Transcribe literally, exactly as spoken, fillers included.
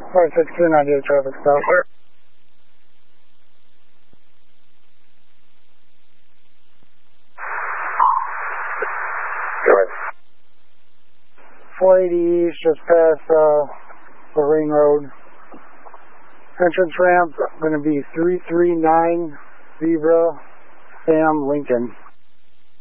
four six two, ninety-eight traffic stop. four eighty east, just past uh, the ring road. Entrance ramp going to be three three nine Zebra Sam Lincoln.